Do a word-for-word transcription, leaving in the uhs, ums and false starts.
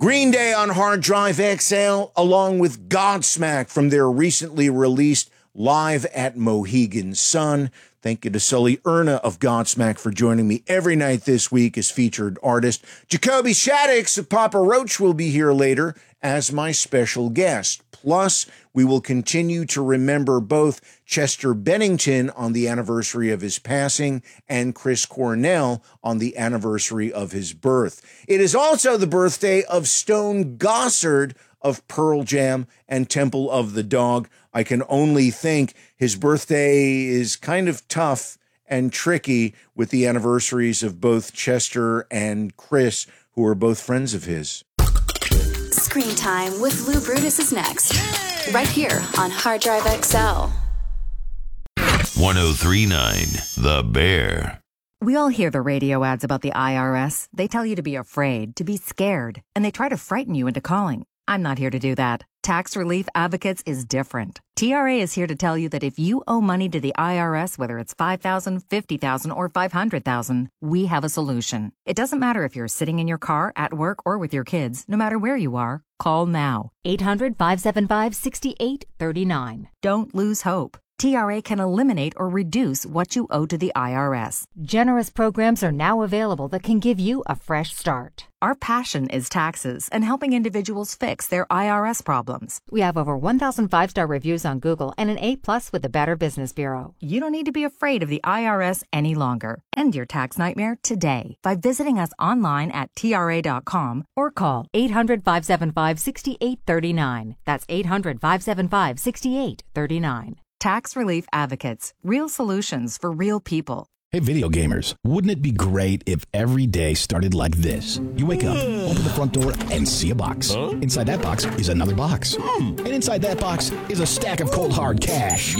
Green Day on Hard Drive X L, along with Godsmack from their recently released Live at Mohegan Sun. Thank you to Sully Erna of Godsmack for joining me every night this week as featured artist. Jacoby Shaddix of Papa Roach will be here later as my special guest. Plus, we will continue to remember both Chester Bennington on the anniversary of his passing and Chris Cornell on the anniversary of his birth. It is also the birthday of Stone Gossard of Pearl Jam and Temple of the Dog. I can only think his birthday is kind of tough and tricky with the anniversaries of both Chester and Chris, who are both friends of his. Screen Time with Lou Brutus is next, right here on Hard Drive X L. one oh three point nine The Bear. We all hear the radio ads about the I R S. They tell you to be afraid, to be scared, and they try to frighten you into calling. I'm not here to do that. Tax Relief Advocates is different. T R A is here to tell you that if you owe money to the I R S, whether it's five thousand dollars, fifty thousand dollars, or five hundred thousand dollars, we have a solution. It doesn't matter if you're sitting in your car, at work, or with your kids. No matter where you are, call now. eight hundred, five seven five, six eight three nine. Don't lose hope. T R A can eliminate or reduce what you owe to the I R S. Generous programs are now available that can give you a fresh start. Our passion is taxes and helping individuals fix their I R S problems. We have over one thousand five-star reviews on Google and an A plus with the Better Business Bureau. You don't need to be afraid of the I R S any longer. End your tax nightmare today by visiting us online at T R A dot com or call eight hundred, five seven five, six eight three nine. That's eight hundred, five seven five, six eight three nine. Tax Relief Advocates. Real solutions for real people. Hey, video gamers, wouldn't it be great if every day started like this? You wake up, open the front door, and see a box. Huh? Inside that box is another box. Mm. And inside that box is a stack of cold hard cash.